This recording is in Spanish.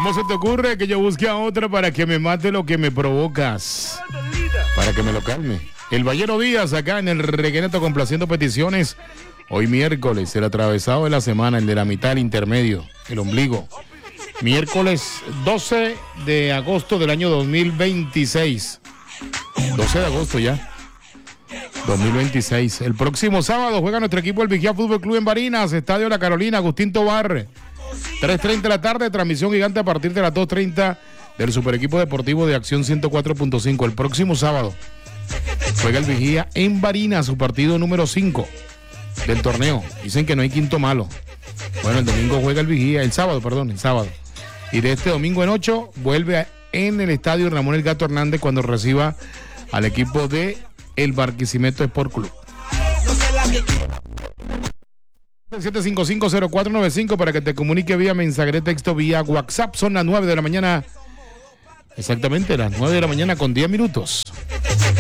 ¿Cómo se te ocurre que yo busque a otra para que me mate lo que me provocas? Para que me lo calme. El Ballero Díaz acá en el Regueneto complaciendo peticiones. Hoy miércoles, el atravesado de la semana, el de la mitad, el intermedio, el ombligo. Miércoles 12 de agosto del año 2026. 12 de agosto ya. 2026. El próximo sábado juega nuestro equipo el Vigía Fútbol Club en Barinas, Estadio La Carolina, Agustín Tobar. 3:30 de la tarde, transmisión gigante a partir de las 2:30 del Super Equipo Deportivo de Acción 104.5. El próximo sábado juega el Vigía en Barinas, su partido número 5 del torneo. Dicen que no hay quinto malo. Bueno, el domingo juega el Vigía, el sábado. Y de este domingo en 8 vuelve en el estadio Ramón El Gato Hernández cuando reciba al equipo de el Barquisimeto Sport Club. 755-0495 para que te comunique vía mensaje de texto, vía WhatsApp. Son las 9 de la mañana. Exactamente, las 9 de la mañana con 10 minutos.